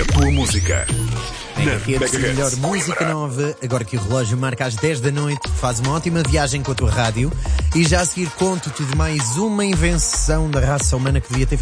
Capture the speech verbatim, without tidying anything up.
tua música. Mega Na Hits, Mega melhor Hits. música nova. Agora que o relógio marca às dez da noite, faz uma ótima viagem com a tua rádio. E já a seguir conto-te de mais uma invenção da raça humana que devia ter